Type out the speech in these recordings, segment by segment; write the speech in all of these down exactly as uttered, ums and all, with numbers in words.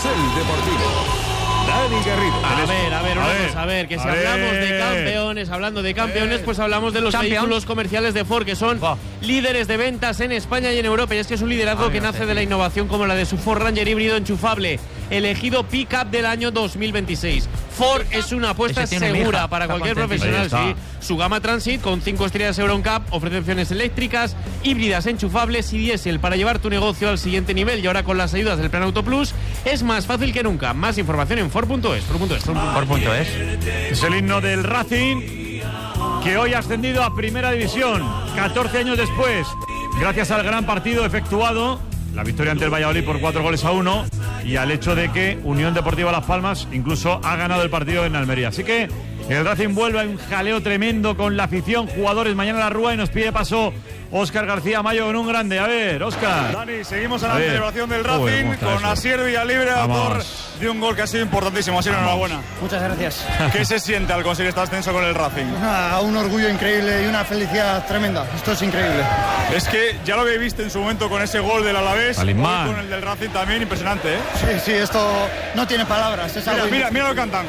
Carrusel Deportivo. Dani Garrido. A ver, a ver, una a cosa, a ver, que si a hablamos ver. de campeones, hablando de campeones, pues hablamos de los Champions. vehículos comerciales de Ford, que son Buah. líderes de ventas en España y en Europa. Y es que es un liderazgo Ay, que no nace sé, de la tío. innovación como la de su Ford Ranger híbrido enchufable, elegido pick-up del año dos mil veintiséis. Ford es una apuesta Ese tiene mi segura hija, para está cualquier contentísima. profesional, Ahí sí. está. Su gama Transit, con cinco estrellas Euroncap, ofrece opciones eléctricas, híbridas enchufables y diésel para llevar tu negocio al siguiente nivel. Y ahora con las ayudas del Plan Auto Plus es más fácil que nunca. Más información en Ford punto es. Ford punto es. Ford punto es. Por punto es. Es el himno del Racing, que hoy ha ascendido a Primera División, catorce años después, gracias al gran partido efectuado, la victoria ante el Valladolid por cuatro goles a uno, y al hecho de que Unión Deportiva Las Palmas incluso ha ganado el partido en Almería. Así que el Racing vuelve a un jaleo tremendo con la afición, jugadores mañana a la Rúa, y nos pide paso Óscar García Mayo con un grande. A ver, Óscar. Dani, seguimos a A la ver. celebración del Joder, Racing ¿cómo está con eso? Asier Villalibre, Vamos. autor de un gol que ha sido importantísimo. Asier, enhorabuena. Muchas gracias. ¿Qué se siente al conseguir este ascenso con el Racing? Ah, un orgullo increíble y una felicidad tremenda. Esto es increíble. Es que ya lo habéis visto en su momento con ese gol del Alavés, Alimán. hoy con el del Racing también, impresionante, ¿eh? Sí, sí, esto no tiene palabras. Es Mira, algo mira, indescriptible. mira lo que cantan.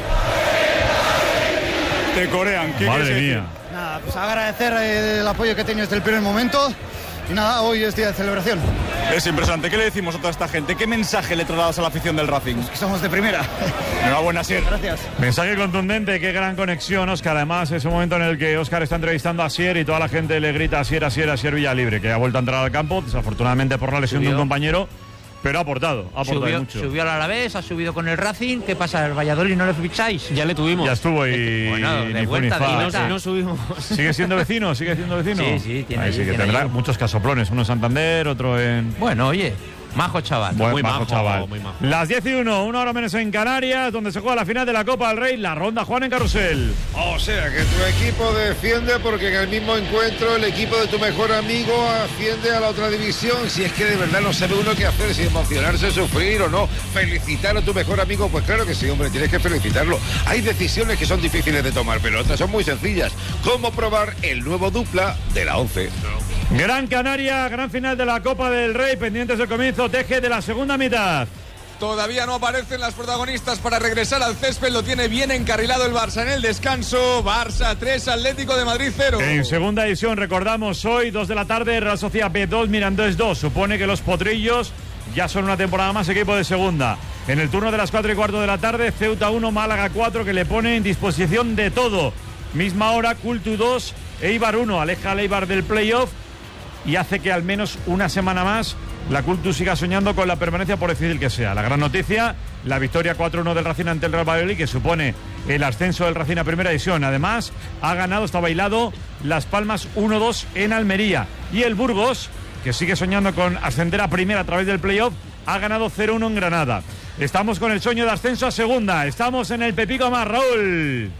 Te corean. ¿Qué Madre quieres decir? mía. Nada, pues agradecer eh, el apoyo que he tenido desde el primer momento. Y nada, hoy es día de celebración. Es impresionante. ¿Qué le decimos a toda esta gente? ¿Qué mensaje le trasladas a la afición del Racing? Que somos de primera. Enhorabuena, Asier. Gracias. Mensaje contundente, qué gran conexión, Óscar. Además, es un momento en el que Óscar está entrevistando a Asier y toda la gente le grita Asier, Asier, Asier Villalibre, que ha vuelto a entrar al campo, desafortunadamente por la lesión de un Subió. compañero, pero ha aportado, ha aportado Subió, mucho. subió al Alavés, ha subido con el Racing. ¿Qué pasa? ¿El Valladolid no le ficháis? Ya le tuvimos. Ya estuvo y Bueno, de ni fu ni vuelta, de fa. Y no, vuelta. si no subimos. ¿Sigue siendo vecino? ¿Sigue siendo vecino? Sí, sí, tiene Ahí allí, sí que tiene tendrá allí. muchos casoplones, uno en Santander, otro en... Bueno, oye, majo chaval. Buen muy majo, majo, chaval. muy majo. Las diez y uno, una hora menos en Canarias, donde se juega la final de la Copa del Rey, la ronda Juan en Carrusel. O sea, que tu equipo defiende porque en el mismo encuentro el equipo de tu mejor amigo asciende a la otra división. Si es que de verdad no sabe uno qué hacer, si emocionarse, sufrir o no. Felicitar a tu mejor amigo, pues claro que sí, hombre, tienes que felicitarlo. Hay decisiones que son difíciles de tomar, pero otras son muy sencillas. ¿Cómo probar el nuevo dupla de la once? Gran Canaria, gran final de la Copa del Rey, pendientes del comienzo, Teje de la segunda mitad. Todavía no aparecen las protagonistas para regresar al césped. Lo tiene bien encarrilado el Barça en el descanso. Barça tres, Atlético de Madrid cero. En segunda edición, recordamos hoy, dos de la tarde, Real Sociedad B dos, Mirandés dos. Supone que los potrillos ya son una temporada más equipo de segunda. En el turno de las cuatro y cuarto de la tarde, Ceuta uno, Málaga cuatro, que le pone en disposición de todo. Misma hora, Cultu dos, Eibar uno. Aleja al Eibar del playoff y hace que al menos una semana más la Cultu siga soñando con la permanencia, por difícil que sea. La gran noticia, la victoria cuatro uno del Racing ante el Real Valladolid, que supone el ascenso del Racing a primera división. Además, ha ganado, está bailado, Las Palmas uno dos en Almería. Y el Burgos, que sigue soñando con ascender a primera a través del playoff, ha ganado cero uno en Granada. Estamos con el sueño de ascenso a segunda. Estamos en el Pepico Más, Raúl.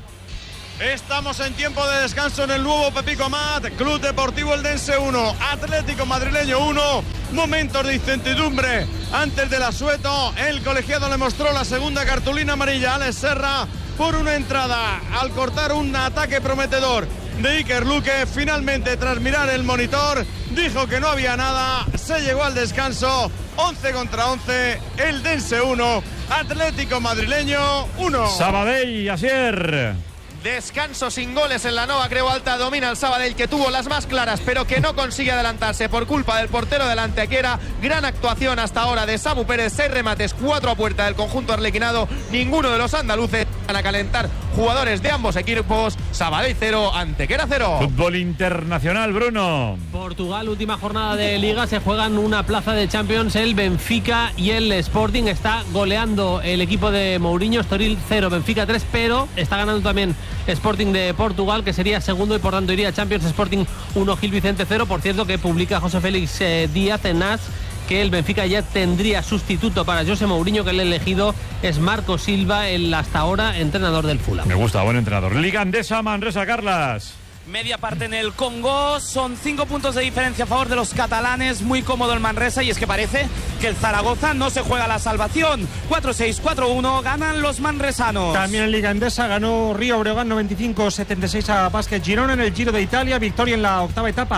Estamos en tiempo de descanso en el nuevo Pepico Amat, Club Deportivo Eldense uno, Atlético Madrileño uno. Momentos de incertidumbre antes del asueto. El colegiado le mostró la segunda cartulina amarilla a Alex Serra por una entrada al cortar un ataque prometedor de Iker Luque. Finalmente, tras mirar el monitor, dijo que no había nada. Se llegó al descanso. once contra once. Eldense uno, Atlético Madrileño uno. Sabadell, Asier. Descanso sin goles en la Nova Creu Alta. Domina el Sabadell, que tuvo las más claras pero que no consigue adelantarse por culpa del portero del Antequera. Gran actuación hasta ahora de Samu Pérez. Seis remates, cuatro a puerta del conjunto arlequinado. Ninguno de los andaluces van a calentar jugadores de ambos equipos. Sabadell cero, Antequera cero. Fútbol internacional, Bruno. Portugal, última jornada de Liga, se juegan una plaza de Champions. El Benfica y el Sporting. Está goleando el equipo de Mourinho. Estoril cero, Benfica tres, pero está ganando también Sporting de Portugal, que sería segundo y por tanto iría a Champions. Sporting uno, Gil Vicente cero. Por cierto, que publica José Félix eh, Díaz en N A S que el Benfica ya tendría sustituto para José Mourinho, que el elegido es Marco Silva, el hasta ahora entrenador del Fulham. Me gusta, buen entrenador. Liga Andesa, Manresa, Carlas. Media parte en el Congo, son cinco puntos de diferencia a favor de los catalanes, muy cómodo el Manresa, y es que parece que el Zaragoza no se juega la salvación. cuatro seis, cuatro uno, ganan los manresanos. También en Liga Endesa ganó Río Breogán noventa y cinco setenta y seis a Basket Girona. En el Giro de Italia, victoria en la octava etapa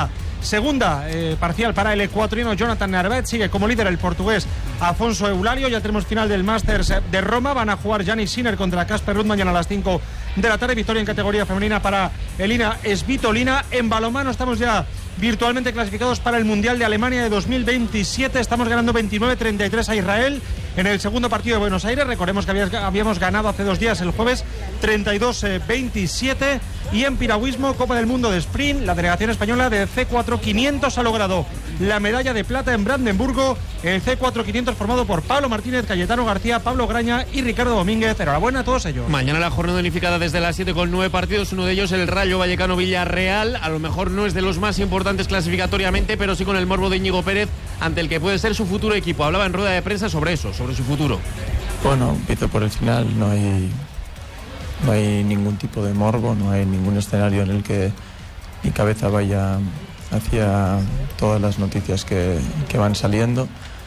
Segunda eh, parcial para el ecuatoriano Jonathan Narváez. Sigue como líder el portugués Afonso Eulario. Ya tenemos final del Masters de Roma. Van a jugar Jannik Sinner contra Casper Ruud mañana a las cinco de la tarde. Victoria en categoría femenina para Elina Svitolina. En balonmano estamos ya virtualmente clasificados para el Mundial de Alemania de dos mil veintisiete. Estamos ganando veintinueve treinta y tres a Israel en el segundo partido de Buenos Aires. Recordemos que habíamos ganado hace dos días, el jueves, treinta y dos veintisiete. Y en piragüismo, Copa del Mundo de Sprint, la delegación española de C cuatro quinientos ha logrado la medalla de plata en Brandenburgo. El C cuatro quinientos formado por Pablo Martínez, Cayetano García, Pablo Graña y Ricardo Domínguez. Enhorabuena a todos ellos. Mañana la jornada unificada desde las siete con nueve partidos. Uno de ellos el Rayo Vallecano Villarreal. A lo mejor no es de los más importantes clasificatoriamente, pero sí con el morbo de Íñigo Pérez, ante el que puede ser su futuro equipo. Hablaba en rueda de prensa sobre eso, sobre su futuro. Bueno, empiezo por el final. No hay... No hay ningún tipo de morbo, no hay ningún escenario en el que mi cabeza vaya hacia todas las noticias que, que van saliendo.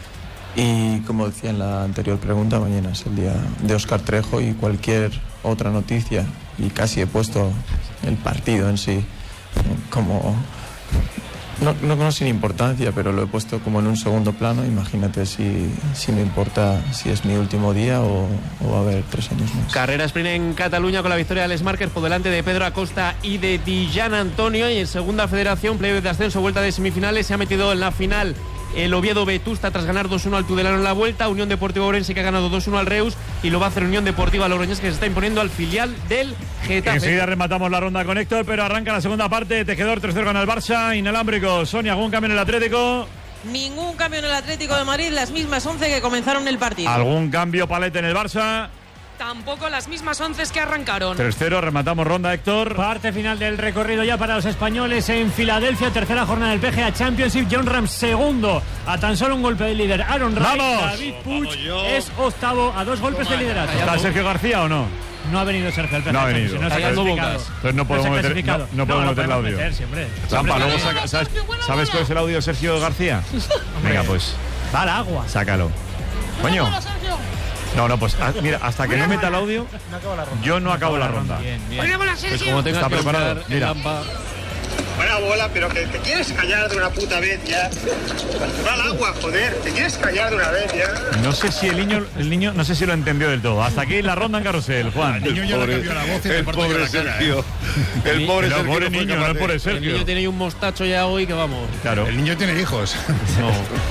Y como decía en la anterior pregunta, mañana es el día de Óscar Trejo y cualquier otra noticia, y casi he puesto el partido en sí como... No, no, no sin importancia, pero lo he puesto como en un segundo plano. Imagínate si, si me importa si es mi último día o, o va a haber tres años más. Carrera sprint en Cataluña con la victoria de Alex Márquez por delante de Pedro Acosta y de Dijan Antonio. Y en segunda federación, playoff de ascenso, vuelta de semifinales, se ha metido en la final el Oviedo Vetusta tras ganar dos uno al Tudelano en la vuelta. Unión Deportiva Orense, que ha ganado dos uno al Reus, y lo va a hacer Unión Deportiva Logroñés, que se está imponiendo al filial del Getafe. Enseguida rematamos la ronda con Héctor, pero arranca la segunda parte. Tejedor tres cero con el Barça, inalámbrico. Sonia, ¿algún cambio en el Atlético? Ningún cambio en el Atlético de Madrid, las mismas once que comenzaron el partido. ¿Algún cambio, Palete, en el Barça? Tampoco las mismas once que arrancaron. tres cero, rematamos ronda, Héctor. Parte final del recorrido ya para los españoles en Filadelfia. Tercera jornada del P G A Championship. John Ram segundo, a tan solo un golpe del líder Aaron Ray. David Puig es octavo, a dos golpes de liderato. ¿Está Sergio García o no? No ha venido Sergio. El no ha venido. No se ha clasificado. Entonces no podemos no meter, no, no podemos no, meter el audio. Meter, siempre. Zampa, luego saca, ¿sabes, ¿sabes cuál es el audio de Sergio García? Venga, pues. Va al agua. Sácalo. Coño. No, no, pues a, mira, hasta que no meta el audio, yo no acabo la ronda. Bien, bien. Pues como tengas está que preparado, mira. Buena bola, pero que te quieres callar de una puta vez ya. Va al agua, joder, te quieres callar de una vez ya. No sé si el niño, el niño, no sé si lo entendió del todo. Hasta aquí la ronda en carrusel, Juan. El niño ya le cambió la voz y el pobre Sergio. El pobre Sergio. El pobre niño, no el pobre Sergio. El niño tiene un mostacho ya hoy que vamos. Claro. El niño tiene hijos. No.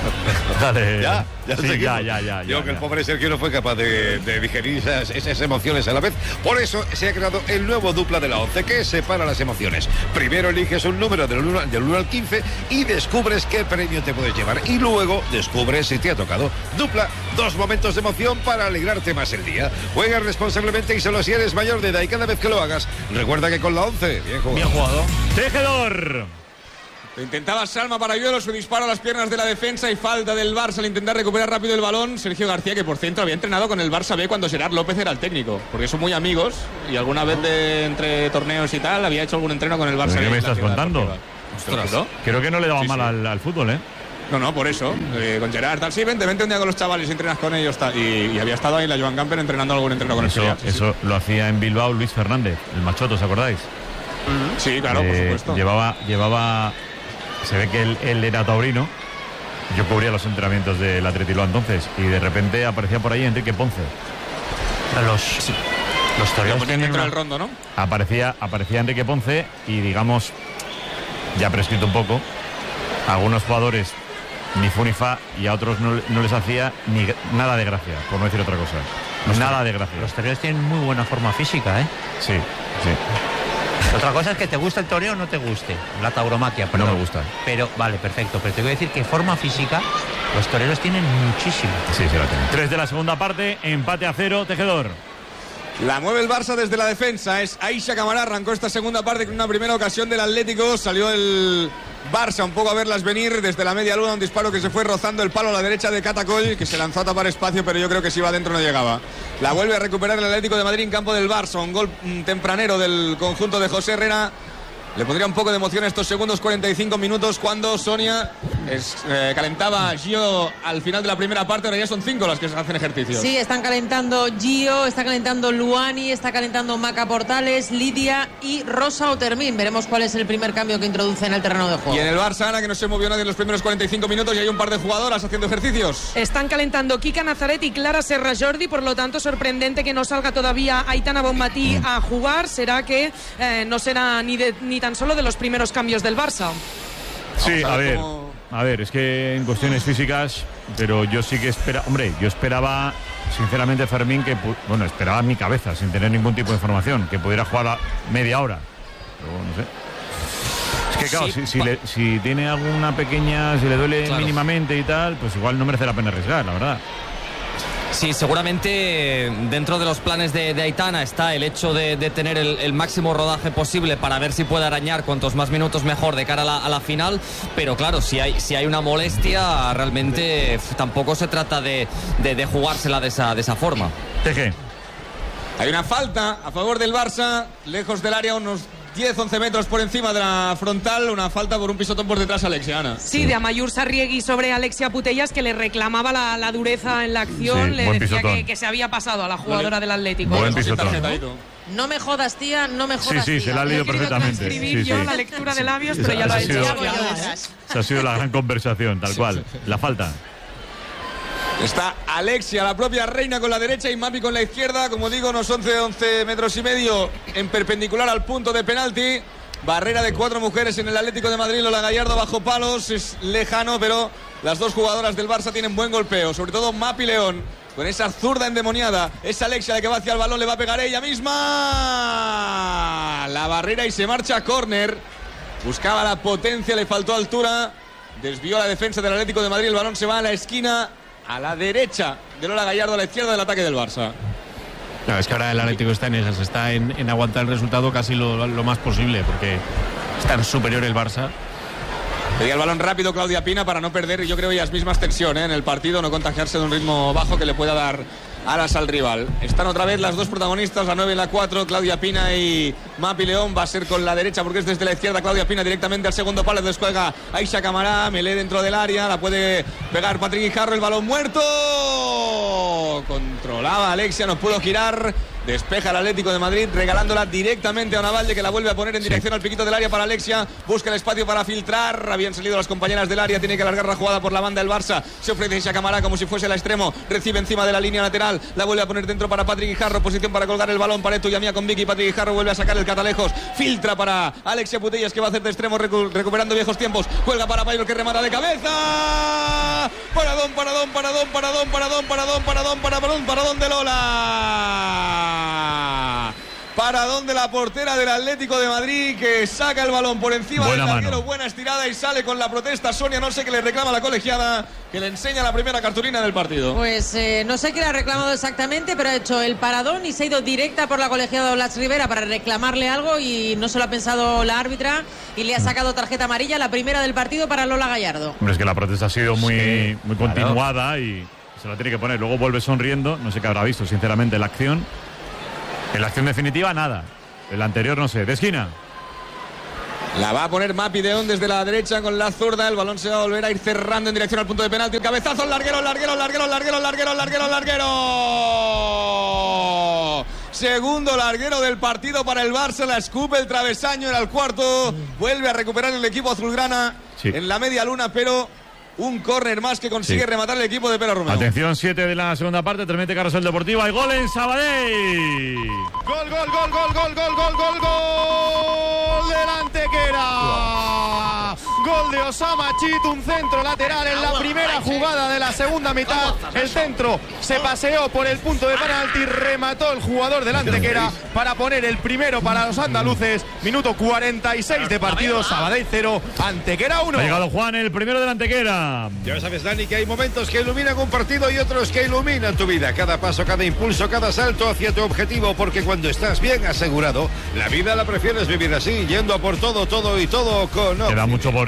Dale. Ya, ya, sí, ya, ya, ya. Yo ya, que ya. el pobre Sergio no fue capaz de, de digerir esas, esas emociones a la vez. Por eso se ha creado el nuevo dupla de la once que separa las emociones. Primero eliges un número del uno, del uno al quince y descubres qué premio te puedes llevar. Y luego descubres si te ha tocado. Dupla, dos momentos de emoción para alegrarte más el día. Juega responsablemente y solo si eres mayor de edad, y cada vez que lo hagas, recuerda que con la once, bien jugado. Bien jugado. Tejedor. Intentaba Salma para Ayuelo, su disparo a las piernas de la defensa y falta del Barça al intentar recuperar rápido el balón. Sergio García, que por centro había entrenado con el Barça B cuando Gerard López era el técnico, porque son muy amigos y alguna vez de entre torneos y tal había hecho algún entreno con el Barça B. ¿Qué me estás contando? Ostras, ¿no? Creo que no le daba sí, mal sí. Al, al fútbol, ¿eh? No, no, por eso. Eh, con Gerard, tal. Sí, vente, vente un día con los chavales y entrenas con ellos. Tal. Y, y había estado ahí la Joan Gamper entrenando algún entreno con eso, el Filial. Sí, eso sí. Lo hacía en Bilbao Luis Fernández, el machoto, ¿os acordáis? Sí, claro, eh, por supuesto. Llevaba, llevaba. Se ve que él, él era taurino. Yo cubría los entrenamientos del Athletic Bilbao entonces. Y de repente aparecía por ahí Enrique Ponce. Los, los toreros tienen una... el rondo, ¿no? Aparecía, aparecía Enrique Ponce y, digamos, ya prescrito un poco, a algunos jugadores ni fu ni fa y a otros no, no les hacía ni nada de gracia, por no decir otra cosa. Los nada de gracia. Los toreros tienen muy buena forma física, ¿eh? Sí, sí. Otra cosa es que te guste el toreo o no te guste, la tauromaquia, perdón. No me gusta. Pero, vale, perfecto, pero te voy a decir que forma física los toreros tienen muchísimo. Sí, sí la tienen. Tres de la segunda parte, empate a cero, Tejedor. La mueve el Barça desde la defensa. Es Aisha Camará. Arrancó esta segunda parte con una primera ocasión del Atlético. Salió el Barça un poco a verlas venir desde la media luna. Un disparo que se fue rozando el palo a la derecha de Catacol, que se lanzó a tapar espacio, pero yo creo que si iba adentro no llegaba. La vuelve a recuperar el Atlético de Madrid en campo del Barça. Un gol tempranero del conjunto de José Herrera le pondría un poco de emoción estos segundos cuarenta y cinco minutos cuando Sonia es, eh, calentaba a Gio al final de la primera parte. Ahora ya son cinco las que hacen ejercicios. Sí, están calentando Gio, está calentando Luani, está calentando Maca Portales, Lidia y Rosa Otermin. Veremos cuál es el primer cambio que introduce en el terreno de juego. Y en el Barça, Ana, que no se movió nadie en los primeros cuarenta y cinco minutos y hay un par de jugadoras haciendo ejercicios. Están calentando Kika Nazaret y Clara Serra Jordi, por lo tanto sorprendente que no salga todavía Aitana Bonmatí a jugar. Será que eh, no será ni, de, ni tan solo de los primeros cambios del Barça. Sí, a, a ver, cómo... a ver, es que en cuestiones físicas, pero yo sí que espera, hombre, yo esperaba, sinceramente, Fermín, que, bueno, esperaba en mi cabeza, sin tener ningún tipo de información, que pudiera jugar a media hora, pero no sé. Es que claro, sí, si, si, le, si tiene alguna pequeña, si le duele claro. mínimamente y tal, pues igual no merece la pena arriesgar, la verdad. Sí, seguramente dentro de los planes de, de Aitana está el hecho de, de tener el, el máximo rodaje posible para ver si puede arañar cuantos más minutos mejor de cara a la, a la final, pero claro, si hay, si hay una molestia, realmente tampoco se trata de, de, de jugársela de esa, de esa forma. Teje. Hay una falta a favor del Barça, lejos del área, unos diez once metros por encima de la frontal, una falta por un pisotón por detrás, Alexia, Ana. Sí, de Amayur Sarriegui sobre Alexia Putellas, que le reclamaba la, la dureza en la acción, sí, le decía que, que se había pasado a la jugadora vale. del Atlético. Buen pisotón. No me jodas, tía, no me jodas, Sí, sí, tía. se la ha leído perfectamente. Escribir sí, yo sí. la lectura de labios, pero sí, ya lo ha sido, hecho. Esa ha sido la gran conversación, tal cual. La falta. Está Alexia, la propia reina, con la derecha y Mapi con la izquierda. Como digo, unos once, once metros y medio en perpendicular al punto de penalti. Barrera de cuatro mujeres en el Atlético de Madrid. Lola Gallardo bajo palos. Es lejano, pero las dos jugadoras del Barça tienen buen golpeo. Sobre todo Mapi León, con esa zurda endemoniada. Es Alexia la que va hacia el balón. Le va a pegar ella misma. La barrera y se marcha a córner. Buscaba la potencia, le faltó altura. Desvió la defensa del Atlético de Madrid. El balón se va a la esquina, a la derecha de Lola Gallardo, a la izquierda del ataque del Barça. No, es que ahora el Atlético está en esas, está en, en aguantar el resultado casi lo, lo más posible, porque está superior el Barça. Pedía el balón rápido Claudia Pina para no perder, yo creo, ellas mismas tensión, ¿eh? en el partido, no contagiarse de un ritmo bajo que le pueda dar alas al rival. Están otra vez las dos protagonistas, la nueve y la cuatro, Claudia Pina y Mapi León. Va a ser con la derecha porque es desde la izquierda. Claudia Pina directamente al segundo palo, descuelga Aisha Camará, Melé dentro del área, la puede pegar Patrick Guijarro, el balón muerto. Controlaba Alexia, no pudo girar. Despeja el Atlético de Madrid, regalándola directamente a Onavalde, que la vuelve a poner en dirección sí. al piquito del área para Alexia. Busca el espacio para filtrar. Habían salido las compañeras del área. Tiene que alargar la jugada por la banda del Barça. Se ofrece Aisha Camará como si fuese el extremo. Recibe encima de la línea lateral. La vuelve a poner dentro para Patrick Guijarro. Posición para colgar el balón para Eto y Amía con Vicky. Patrick Guijarro vuelve a sacar el catalejos. Filtra para Alexia Putellas, que va a hacer de extremo, recu recuperando viejos tiempos. Cuelga para Pairo, que remata de cabeza. Paradón, paradón, paradón, paradón, paradón, paradón, paradón, paradón, paradón de Lola. Paradón de la portera del Atlético de Madrid, que saca el balón por encima del larguero. Buena estirada y sale con la protesta Sonia. No sé qué le reclama la colegiada, que le enseña la primera cartulina del partido. Pues eh, no sé qué le ha reclamado exactamente, pero ha hecho el paradón y se ha ido directa por la colegiada Blas Rivera para reclamarle algo, y no se lo ha pensado la árbitra y le ha sacado tarjeta amarilla, la primera del partido para Lola Gallardo. Hombre, es que la protesta ha sido muy, sí, muy continuada, claro. Y se la tiene que poner. Luego vuelve sonriendo. No sé qué habrá visto, sinceramente, la acción. En la acción definitiva, nada. El anterior, no sé. De esquina. La va a poner Mapi León desde la derecha con la zurda. El balón se va a volver a ir cerrando en dirección al punto de penalti. El cabezazo, el larguero, el larguero, el larguero, el larguero, el larguero, el larguero, el larguero. Segundo larguero del partido para el Barça. La escupe el travesaño, era el cuarto. Vuelve a recuperar el equipo azulgrana sí. en la media luna, pero un córner más que consigue sí. rematar el equipo de Pera Romeo. Atención, siete de la segunda parte, Tremete Carrusel Deportivo. Hay gol en Sabadell. Gol, gol, gol, gol, gol, gol, gol, gol, gol del Antequera. Gol de Osama Chit, un centro lateral en la primera jugada de la segunda mitad. El centro se paseó por el punto de penalti, remató el jugador del Antequera para poner el primero para los andaluces. Minuto cuarenta y seis de partido, Sabadell cero, Antequera uno. Ha llegado Juan, el primero del Antequera. Ya sabes, Dani, que hay momentos que iluminan un partido y otros que iluminan tu vida. Cada paso, cada impulso, cada salto hacia tu objetivo, porque cuando estás bien asegurado, la vida la prefieres vivir así, yendo a por todo, todo y todo con... Queda mucho por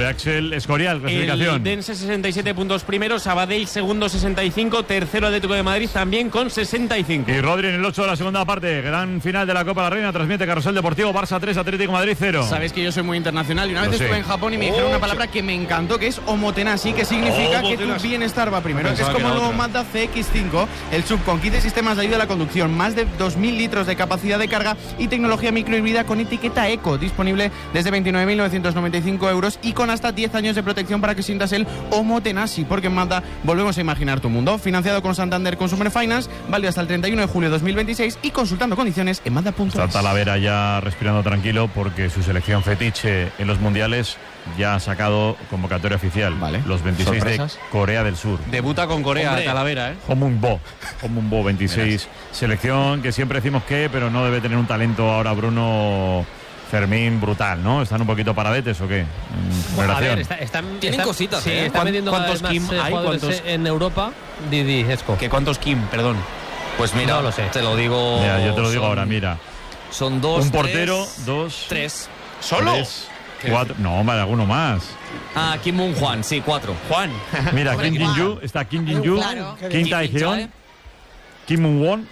Axel Escorial, clasificación. El Dense sesenta y siete puntos primero, Sabadell segundo sesenta y cinco, tercero Atlético de Madrid también con sesenta y cinco. Y Rodri en el ocho de la segunda parte, gran final de la Copa de la Reina, transmite Carrusel Deportivo, Barça tres, Atlético de Madrid cero. Sabes que yo soy muy internacional y una Lo vez sé. estuve en Japón y me dijeron Oh, una palabra que me encantó, que es omotenashi, que significa que tu Omotenashi. bienestar va primero. Pensaba Es que como el era nuevo otra. Mazda C X cinco, el sub con quince sistemas de ayuda a la conducción, más de dos mil litros de capacidad de carga y tecnología microhíbrida con etiqueta Eco, disponible desde veintinueve mil novecientos noventa y cinco euros y con hasta diez años de protección para que sientas el omotenashi, porque en Mazda volvemos a imaginar tu mundo. Financiado con Santander Consumer Finance, válido hasta el treinta y uno de julio de dos mil veintiséis y consultando condiciones en mazda punto es. Está Talavera ya respirando tranquilo porque su selección fetiche en los mundiales ya ha sacado convocatoria oficial. Vale. Los veintiséis ¿Sorpresas? de Corea del Sur. Debuta con Corea, Hombre. Talavera, ¿eh? Homungbo. Homungbo veintiséis. Selección que siempre decimos que, pero no debe tener un talento ahora Bruno Fermín brutal, ¿no? ¿Están un poquito paradetes o qué? En Bueno, a generación. ver, está, están, Tienen están- cositas, sí, ¿eh? están ¿Cuán- metiendo cada cuántos vez más Kim eh, hay? jugadores ¿Cuántos? en Europa. Didi, Esco. ¿Que cuántos Kim? Perdón. Pues mira, No lo sé. te lo digo. Mira, yo te lo digo son- ahora, mira. Son dos. Un portero, tres, dos. Tres. ¿Solo? Tres, cuatro. No, hombre, alguno más. Ah, Kim Moon Juan, sí, cuatro. Juan. Mira, Hombre, Kim Juan. Jin-yu, está Kim Jin-yu, Claro. Kim Kim Tae-hyun, Min-jae. Kim Moon-won,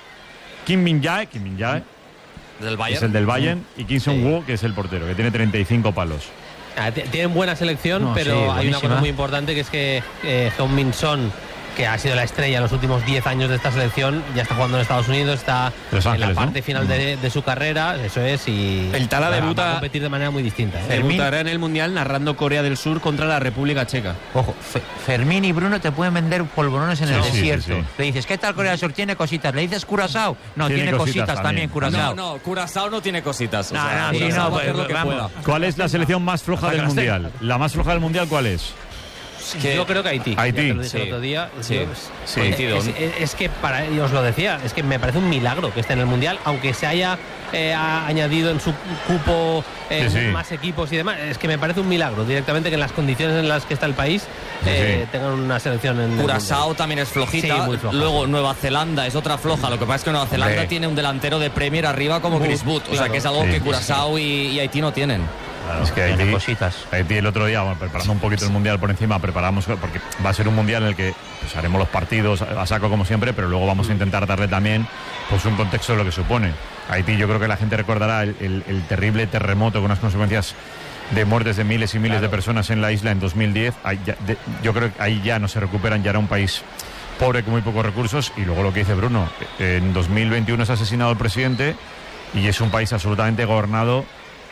Kim Min-jae, Kim Min-jae, Del Bayern. es el del Bayern, y Kim Sung-woo, que es el portero, que tiene treinta y cinco palos. Ah, t- tienen buena selección, No, pero sí, hay una buenísima. cosa muy importante que es que eh, Heung-min Son, que ha sido la estrella en los últimos diez años de esta selección, ya está jugando en Estados Unidos, está Los en Ángeles, la parte ¿no? final de, de su carrera, eso es, y El Tala va- debuta- va a competir de manera muy distinta. ¿eh? Debutará en el Mundial narrando Corea del Sur contra la República Checa. Ojo, Fe- Fermín y Bruno te pueden vender polvorones en Sí, el sí, desierto. sí, sí. Le dices, ¿qué tal Corea del Sur? Tiene cositas. Le dices Curazao. No, Tiene tiene, cositas cositas, también, también. Curazao. No, no, Curazao no tiene cositas. o No, sea, no, sí, Curazao no, va a hacer pues, lo que vamos. pueda. ¿Cuál es la selección más floja del Sácalas, Mundial? ¿La más floja del Mundial cuál es? que- Yo creo que Haití. Haití. Ya te lo dije Sí. el otro día. Sí. Yo- Sí. es, Coincido. es- es- es que para ellos lo decía, es que me parece un milagro que esté en el Mundial, aunque se haya eh, ha añadido en su cupo eh, Sí, sí. más equipos y demás. Es que me parece un milagro directamente que en las condiciones en las que está el país eh, sí. tengan una selección en el Curazao Mundial. también es flojita. Sí, muy floja. Luego Nueva Zelanda es otra floja. Lo que pasa es que Nueva Zelanda Hombre. tiene un delantero de Premier arriba como Wood, Chris Wood. O sea claro. que es algo Sí, que sí, Curazao y, y Haití no tienen. Es que Tiene Haití, cositas. Haití el otro día, bueno, preparando un poquito el Mundial por encima, preparamos, porque va a ser un Mundial en el que pues, haremos los partidos a saco como siempre, pero luego vamos a intentar darle también pues, un contexto de lo que supone. Haití, yo creo que la gente recordará el, el- el terrible terremoto con unas consecuencias de muertes de miles y miles de personas en la isla en dos mil diez. Ahí ya- de- yo creo que ahí ya no se recuperan, ya era un país pobre con muy pocos recursos. Y luego lo que dice Bruno, en dos mil veintiuno es asesinado el presidente y es un país absolutamente gobernado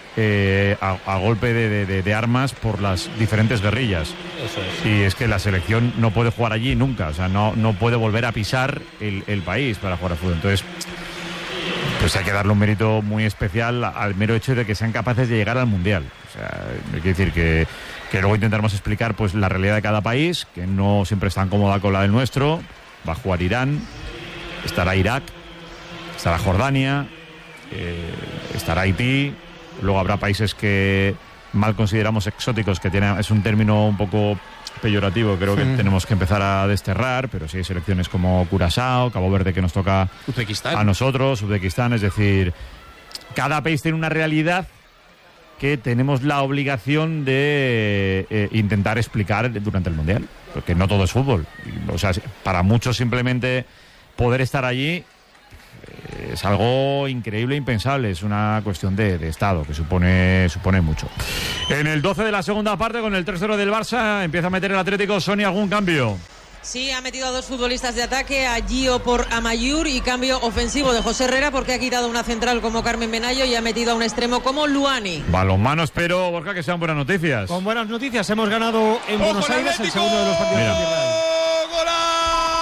eh, a, a golpe de, de- de- de armas por las diferentes guerrillas. Eso es. Y es que la selección no puede jugar allí nunca, o sea, no, no puede volver a pisar el, el país para jugar al fútbol. Entonces, pues hay que darle un mérito muy especial al mero hecho de que sean capaces de llegar al Mundial. O sea, hay que decir que, que luego intentaremos explicar pues la realidad de cada país, que no siempre es tan cómoda con la del nuestro. Va a jugar Irán, estará Irak, estará Jordania, eh, estará Haití. Luego habrá países que mal consideramos exóticos, que tiene, es un término un poco peyorativo, creo que Sí. tenemos que empezar a desterrar, pero sí hay selecciones como Curazao, Cabo Verde, que nos toca Uzbekistán. a nosotros, Uzbekistán, es decir, cada país tiene una realidad que tenemos la obligación de eh, intentar explicar durante el Mundial, porque no todo es fútbol. Y, o sea, para muchos simplemente poder estar allí eh, es algo increíble, impensable, es una cuestión de, de Estado que supone, supone mucho. En el doce de la segunda parte, con el tres cero del Barça, empieza a meter el Atlético. Sonia, ¿algún cambio? Sí, ha metido a dos futbolistas de ataque, a Gio por Amayur, y cambio ofensivo de José Herrera porque ha quitado una central como Carmen Benayo y ha metido a un extremo como Luani. Balonmano, espero, Borja, que sean buenas noticias. Con buenas noticias, hemos ganado en ¡Ojo, Buenos el Aires el Atlético! segundo de los partidos Mira. de Tierra.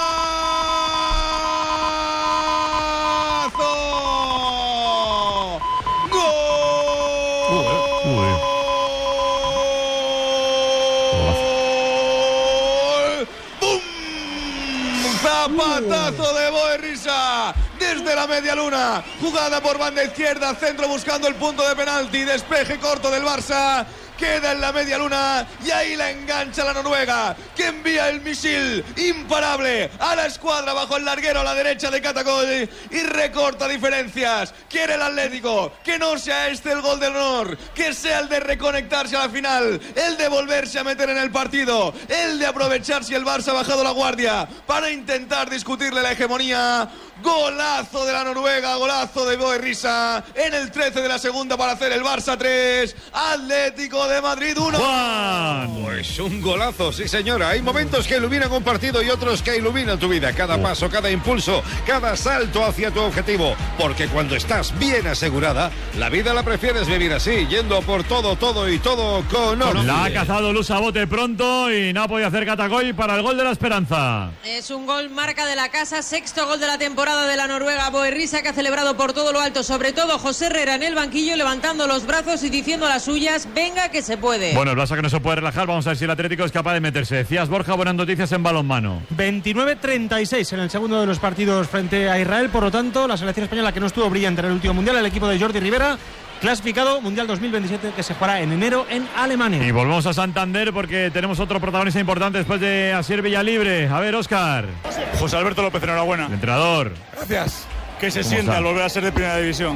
Zapatazo de Boerrisa desde la media luna. Jugada por banda izquierda, centro buscando el punto de penalti. Despeje corto del Barça queda en la media luna y ahí la engancha la Noruega, que envía el misil imparable a la escuadra bajo el larguero a la derecha de Katakoy y recorta diferencias. Quiere el Atlético que no sea este el gol de honor, que sea el de reconectarse a la final, el de volverse a meter en el partido, el de aprovechar si el Barça ha bajado la guardia para intentar discutirle la hegemonía. Golazo de la Noruega, golazo de Boe Risa en el trece de la segunda para hacer el Barça tres, Atlético de Madrid uno. Pues un golazo, sí señora. Hay momentos que iluminan un partido y otros que iluminan tu vida. Cada paso, cada impulso, cada salto hacia tu objetivo. Porque cuando estás bien asegurada, la vida la prefieres vivir así, yendo por todo, todo y todo con orden. La ha cazado Luz a bote pronto y no ha podido hacer Katakoy para el gol de la esperanza. Es un gol marca de la casa, sexto gol de la temporada de la Noruega. Boe Risa, que ha celebrado por todo lo alto, sobre todo José Herrera en el banquillo, levantando los brazos y diciendo las suyas: venga que se puede. Bueno, el Barça que no se puede relajar, vamos a ver si el Atlético es capaz de meterse. Decías, Borja, buenas noticias en balonmano. veintinueve treinta y seis en el segundo de los partidos frente a Israel, por lo tanto, la selección española, que no estuvo brillante en el último mundial, el equipo de Jordi Rivera, clasificado Mundial dos mil veintisiete, que se jugará en enero en Alemania. Y volvemos a Santander porque tenemos otro protagonista importante después de Asier Villalibre. A ver, Óscar. José Alberto López, enhorabuena. El entrenador. Gracias. ¿Qué se ¿Cómo siente está? al volver a ser de primera división?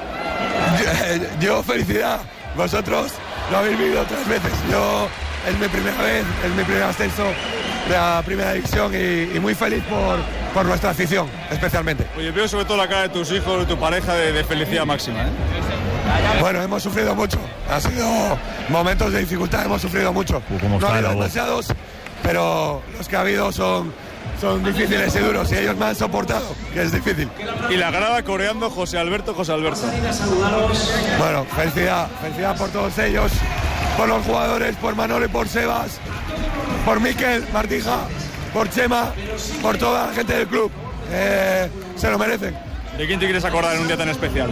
Yo, yo felicidad. Vosotros lo habéis vivido otras veces. Yo es mi primera vez, es mi primer ascenso de la primera división y, y muy feliz por, por nuestra afición, especialmente. Oye, veo sobre todo la cara de tus hijos, de tu pareja, de, de felicidad máxima, ¿eh? Bueno, hemos sufrido mucho. Ha sido momentos de dificultad, hemos sufrido mucho. ¿Cómo No ha está habido la voz? demasiados, pero los que ha habido son, son difíciles y duros y ellos me han soportado, que es difícil. Y la grada coreando José Alberto, José Alberto. Bueno, felicidad, felicidad por todos ellos, por los jugadores, por Manolo y por Sebas, por Miquel, Martija, por Chema, por toda la gente del club. Eh, se lo merecen. ¿De quién te quieres acordar en un día tan especial?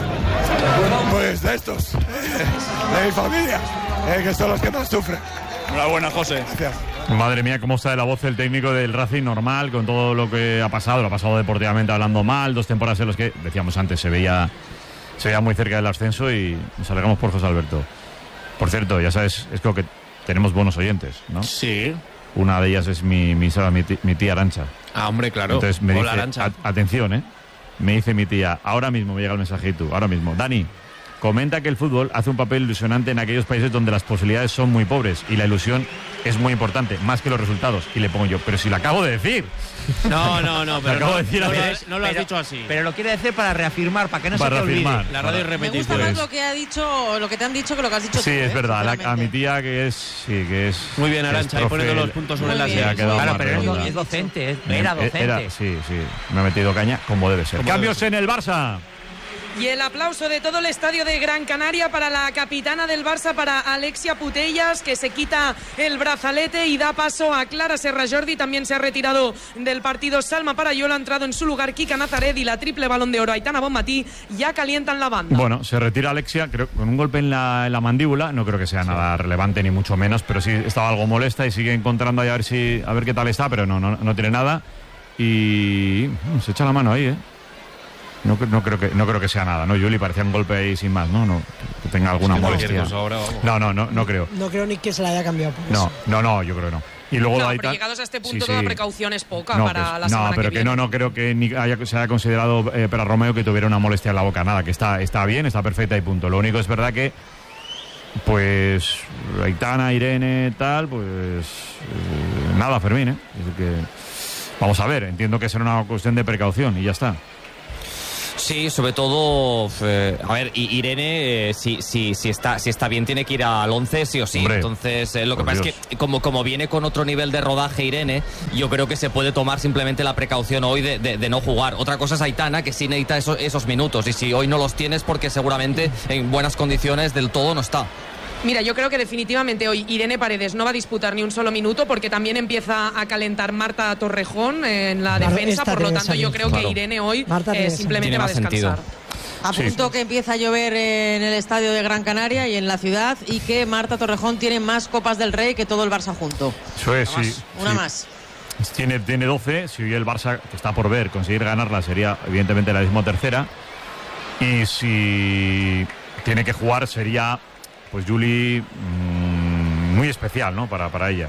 Pues de estos, eh, de mi familia, eh, que son los que más sufren. Enhorabuena, José. Gracias. Madre mía, cómo está de la voz el técnico del Racing, normal, con todo lo que ha pasado, lo ha pasado deportivamente hablando mal, dos temporadas en las que, decíamos antes, se veía, se veía muy cerca del ascenso y nos alegramos por José Alberto. Por cierto, ya sabes, es creo que tenemos buenos oyentes, ¿no? Sí. Una de ellas es mi, mi, mi, tía, mi tía Arancha. Ah, hombre, claro. Entonces me Hola, dice, Arantxa. a- atención, ¿eh? Me dice mi tía, ahora mismo me llega el mensajito, ahora mismo. Dani, comenta que el fútbol hace un papel ilusionante en aquellos países donde las posibilidades son muy pobres y la ilusión es muy importante, más que los resultados. Y le pongo yo, pero si lo acabo de decir. No, no, no, Lo pero acabo no, de decir no, ahora. lo has- no lo has Pero- dicho así. Pero lo quiere decir para reafirmar, para que no Para se te reafirmar. olvide. La radio es Me gusta repetición. más lo que ha dicho, lo que te han dicho que lo que has dicho Sí, tú, es ¿eh? verdad, la- a mi Sinceramente. tía que es, sí, que es... Muy bien, que es Arantxa, ahí profe, poniendo los puntos sobre Muy las bien, se ha muy quedado bien. Claro, más pero es, redonda. es docente, es- era Me- docente. Era, sí, sí, me ha metido caña como debe ser. Como Cambios debe en el Barça. Y el aplauso de todo el estadio de Gran Canaria para la capitana del Barça, para Alexia Putellas, que se quita el brazalete y da paso a Clara Serra Jordi. También se ha retirado del partido Salma Parayola, ha entrado en su lugar Kika Nazaret y la triple balón de oro Aitana Bonmatí ya calientan la banda. Bueno, se retira Alexia, creo, con un golpe en la, en la mandíbula. No creo que sea nada relevante ni mucho menos, pero sí estaba algo molesta y sigue encontrando ahí a ver si a ver qué tal está, pero no, no, no tiene nada. Y mm, se echa la mano ahí, ¿eh? No, cre- no creo que no creo que sea nada, ¿no, Juli? Parecía un golpe ahí sin más, ¿no? no que tenga alguna Es que cualquier molestia. cosa ahora, vamos. No, no, no, no creo. No creo ni que se la haya cambiado por No, eso. no, no, yo creo que no. Y luego No, ahí pero ta- llegados a este sí, punto sí. toda precaución es poca No, para que- la no, semana pero que, que, viene. no, no creo que ni haya, se haya considerado eh, para Romeo que tuviera una molestia en la boca, nada, que está, está bien, está perfecta y punto. Lo único es verdad que, pues, Aitana, Irene, tal, pues, eh, nada, Fermín, ¿eh? Es que, vamos a ver, entiendo que será una cuestión de precaución y ya está. Sí, sobre todo, eh, a ver, I- Irene, eh, si, si, si, está, si está bien, tiene que ir al once sí o sí. Hombre, Entonces, eh, lo que por pasa Dios. es que como, como viene con otro nivel de rodaje Irene, yo creo que se puede tomar simplemente la precaución hoy de, de- de no jugar. Otra cosa es Aitana, que sí necesita esos, esos minutos. Y si hoy no los tienes, porque seguramente en buenas condiciones del todo no está. Mira, yo creo que definitivamente hoy Irene Paredes no va a disputar ni un solo minuto porque también empieza a calentar Marta Torrejón en la Claro, defensa, esta por lo debe tanto yo salir. creo Claro. que Irene hoy Marta eh, debe simplemente salir. va a Tiene más descansar. sentido. A Sí. punto que empieza a llover en el estadio de Gran Canaria y en la ciudad y que Marta Torrejón tiene más Copas del Rey que todo el Barça junto. Eso es, sí. Una sí. más. Tiene, tiene doce, si hoy el Barça, que está por ver, conseguir ganarla sería evidentemente la decimotercera. Y si tiene que jugar sería pues Juli, mmm, muy especial, ¿no? Para, para ella.